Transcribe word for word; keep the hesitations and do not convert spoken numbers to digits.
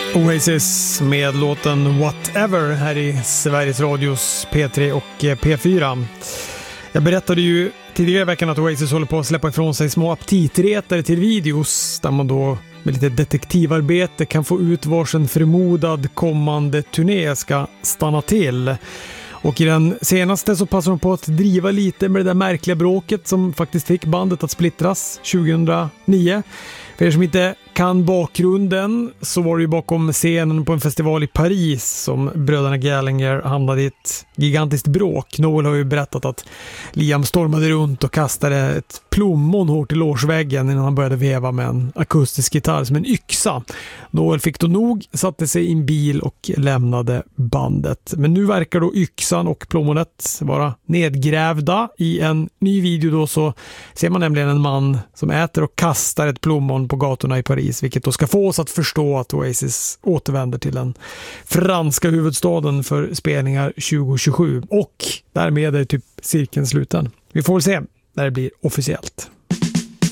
Oasis med låten Whatever här i Sveriges Radios P tre och P fyra. Jag berättade ju tidigare i veckan att Oasis håller på att släppa ifrån sig små aptitretare till videos där man då med lite detektivarbete kan få ut varsin förmodad kommande turné ska stanna till. Och i den senaste så passar de på att driva lite med det där märkliga bråket som faktiskt fick bandet att splittras tjugohundranio. För er som inte kan bakgrunden så var det ju bakom scenen på en festival i Paris som bröderna Gallagher hamnade i ett gigantiskt bråk. Noel har ju berättat att Liam stormade runt och kastade ett plommon hårt i lårsväggen innan han började veva med en akustisk gitarr som en yxa. Noel fick då nog, satte sig i en bil och lämnade bandet. Men nu verkar då yxan och plommonet vara nedgrävda. I en ny video då så ser man nämligen en man som äter och kastar ett plommon på gatorna i Paris, vilket då ska få oss att förstå att Oasis återvänder till den franska huvudstaden för spelningar tjugo tjugosju. Och därmed är typ cirkeln sluten. Vi får väl se när det blir officiellt.